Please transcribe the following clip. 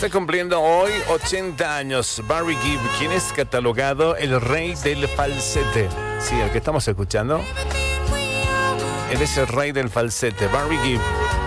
Está cumpliendo hoy 80 años Barry Gibb, quien es catalogado el rey del falsete. Sí, el que estamos escuchando. Él es el rey del falsete, Barry Gibb.